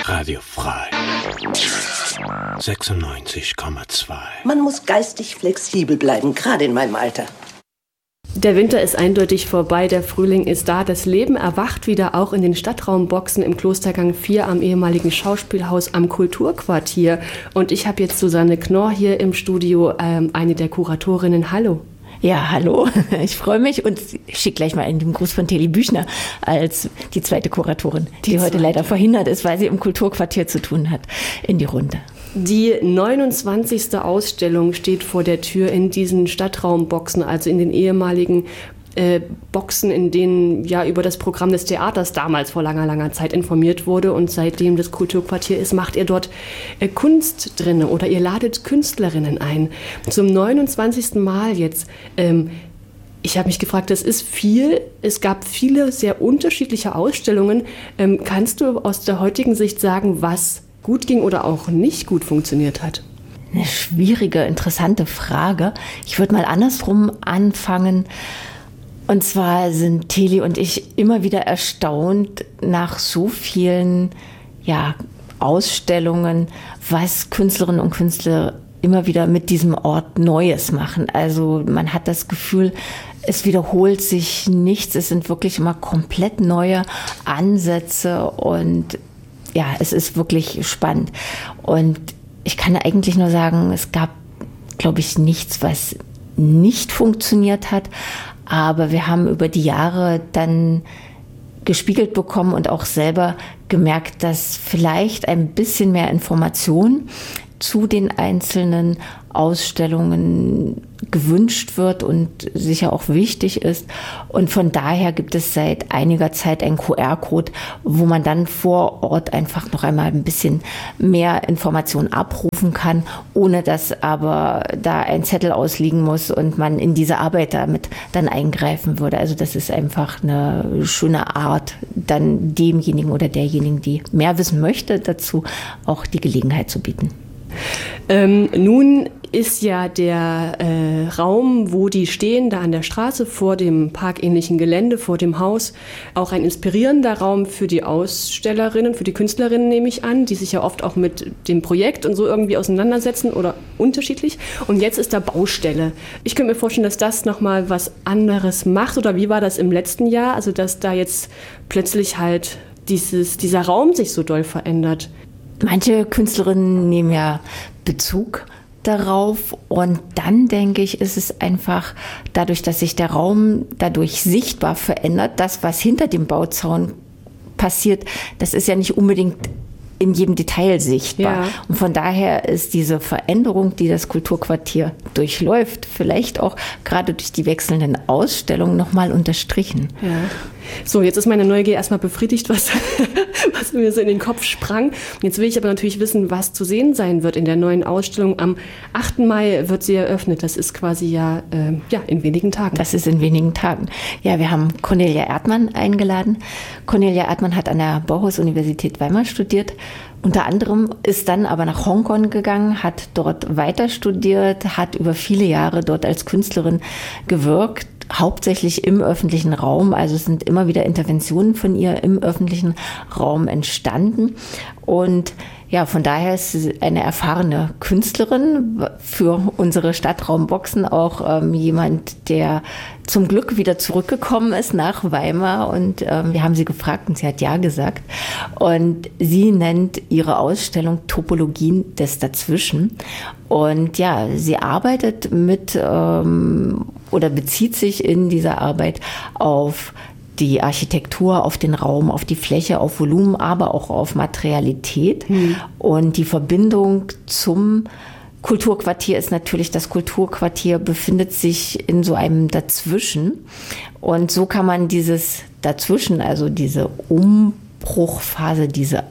Radio Frei 96,2. Man muss geistig flexibel bleiben, gerade in meinem Alter. Der Winter ist eindeutig vorbei, der Frühling ist da. Das Leben erwacht wieder auch in den Stadtraumboxen im Klostergang 4 am ehemaligen Schauspielhaus am Kulturquartier. Und ich habe jetzt Susanne Knorr hier im Studio, eine der Kuratorinnen. Hallo. Ja, hallo. Ich freue mich und schicke gleich mal einen Gruß von Teli Büchner als die zweite Kuratorin, die heute leider verhindert ist, weil sie im Kulturquartier zu tun hat, in die Runde. Die 29. Ausstellung steht vor der Tür in diesen Stadtraumboxen, also in den ehemaligen Boxen, in denen ja über das Programm des Theaters damals vor langer, langer Zeit informiert wurde. Und seitdem das Kulturquartier ist, macht ihr dort Kunst drin oder ihr ladet Künstlerinnen ein. Zum 29. Mal jetzt. Ich habe mich gefragt, das ist viel. Es gab viele sehr unterschiedliche Ausstellungen. Kannst du aus der heutigen Sicht sagen, was gut ging oder auch nicht gut funktioniert hat? Eine schwierige, interessante Frage. Ich würde mal andersrum anfangen. Und zwar sind Teli und ich immer wieder erstaunt nach so vielen Ausstellungen, was Künstlerinnen und Künstler immer wieder mit diesem Ort Neues machen. Also man hat das Gefühl, es wiederholt sich nichts. Es sind wirklich immer komplett neue Ansätze und ja, es ist wirklich spannend. Und ich kann eigentlich nur sagen, es gab, glaube ich, nichts, was nicht funktioniert hat. Aber wir haben über die Jahre dann gespiegelt bekommen und auch selber gemerkt, dass vielleicht ein bisschen mehr Information zu den einzelnen Ausstellungen gewünscht wird und sicher auch wichtig ist. Und von daher gibt es seit einiger Zeit einen QR-Code, wo man dann vor Ort einfach noch einmal ein bisschen mehr Informationen abrufen kann, ohne dass aber da ein Zettel ausliegen muss und man in diese Arbeit damit dann eingreifen würde. Also das ist einfach eine schöne Art, dann demjenigen oder derjenigen, die mehr wissen möchte, dazu auch die Gelegenheit zu bieten. Nun ist ja der Raum, wo die stehen, da an der Straße vor dem parkähnlichen Gelände, vor dem Haus, auch ein inspirierender Raum für die Ausstellerinnen, für die Künstlerinnen, nehme ich an, die sich ja oft auch mit dem Projekt und so irgendwie auseinandersetzen oder unterschiedlich. Und jetzt ist da Baustelle. Ich könnte mir vorstellen, dass das nochmal was anderes macht. Oder wie war das im letzten Jahr? Also dass da jetzt plötzlich halt dieser Raum sich so doll verändert. Manche Künstlerinnen nehmen ja Bezug darauf und dann denke ich, ist es einfach dadurch, dass sich der Raum dadurch sichtbar verändert, das, was hinter dem Bauzaun passiert, das ist ja nicht unbedingt in jedem Detail sichtbar. Ja. Und von daher ist diese Veränderung, die das Kulturquartier durchläuft, vielleicht auch gerade durch die wechselnden Ausstellungen nochmal unterstrichen. Ja. So, jetzt ist meine Neugier erstmal befriedigt, was mir so in den Kopf sprang. Jetzt will ich aber natürlich wissen, was zu sehen sein wird in der neuen Ausstellung. Am 8. Mai wird sie eröffnet. Das ist quasi in wenigen Tagen. Das ist in wenigen Tagen. Ja, wir haben Cornelia Erdmann eingeladen. Cornelia Erdmann hat an der Bauhaus-Universität Weimar studiert. Unter anderem ist dann aber nach Hongkong gegangen, hat dort weiter studiert, hat über viele Jahre dort als Künstlerin gewirkt, hauptsächlich im öffentlichen Raum. Also es sind immer wieder Interventionen von ihr im öffentlichen Raum entstanden. Und ja, von daher ist sie eine erfahrene Künstlerin, für unsere Stadtraumboxen auch jemand, der zum Glück wieder zurückgekommen ist nach Weimar. Und wir haben sie gefragt und sie hat ja gesagt. Und sie nennt ihre Ausstellung Topologien des Dazwischen. Und ja, sie arbeitet mit oder bezieht sich in dieser Arbeit auf die Architektur, auf den Raum, auf die Fläche, auf Volumen, aber auch auf Materialität. Und die Verbindung zum Kulturquartier ist natürlich, das Kulturquartier befindet sich in so einem Dazwischen. Und so kann man dieses Dazwischen, also diese Umbruchphase, diese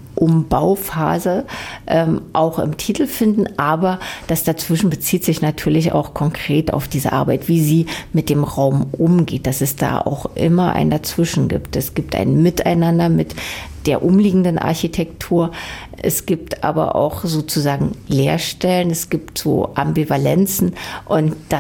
Umbauphase auch im Titel finden, aber das Dazwischen bezieht sich natürlich auch konkret auf diese Arbeit, wie sie mit dem Raum umgeht, dass es da auch immer ein Dazwischen gibt. Es gibt ein Miteinander mit der umliegenden Architektur. Es gibt aber auch sozusagen Leerstellen, es gibt so Ambivalenzen und das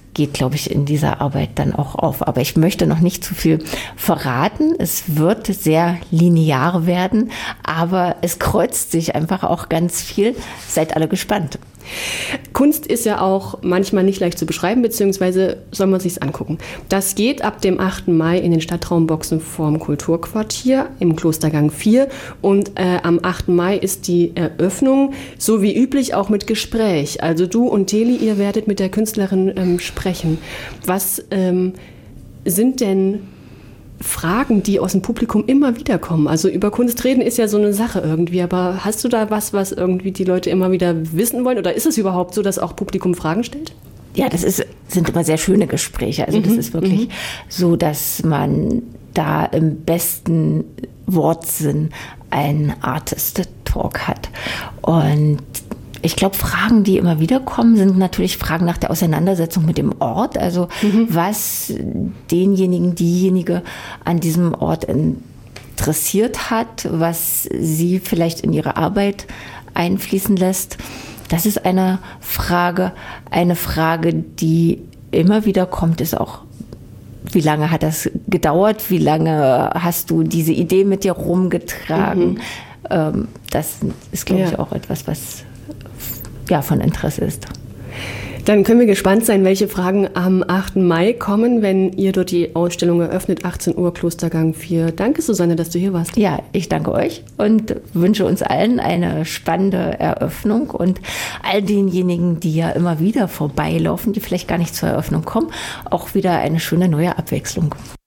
geht, glaube ich, in dieser Arbeit dann auch auf. Aber ich möchte noch nicht zu viel verraten. Es wird sehr linear werden, aber es kreuzt sich einfach auch ganz viel. Seid alle gespannt. Kunst ist ja auch manchmal nicht leicht zu beschreiben, beziehungsweise soll man sich's angucken. Das geht ab dem 8. Mai in den Stadtraumboxen vorm Kulturquartier im Klostergang 4 und am 8. Mai ist die Eröffnung, so wie üblich auch mit Gespräch. Also du und Teli, ihr werdet mit der Künstlerin sprechen. Was sind denn Fragen, die aus dem Publikum immer wieder kommen? Also über Kunst reden ist ja so eine Sache irgendwie, aber hast du da was irgendwie die Leute immer wieder wissen wollen? Oder ist es überhaupt so, dass auch Publikum Fragen stellt? Ja, sind immer sehr schöne Gespräche. Also das ist wirklich so, dass man da im besten Wortsinn einen Artist-Talk hat. Und ich glaube, Fragen, die immer wieder kommen, sind natürlich Fragen nach der Auseinandersetzung mit dem Ort. Also was diejenige an diesem Ort interessiert hat, was sie vielleicht in ihre Arbeit einfließen lässt. Das ist eine Frage. Eine Frage, die immer wieder kommt, ist auch, wie lange hat das gedauert? Wie lange hast du diese Idee mit dir rumgetragen? Das ist, glaube ich, auch etwas, was von Interesse ist. Dann können wir gespannt sein, welche Fragen am 8. Mai kommen, wenn ihr dort die Ausstellung eröffnet, 18 Uhr, Klostergang 4. Danke, Susanne, dass du hier warst. Ja, ich danke euch und wünsche uns allen eine spannende Eröffnung und all denjenigen, die ja immer wieder vorbeilaufen, die vielleicht gar nicht zur Eröffnung kommen, auch wieder eine schöne neue Abwechslung.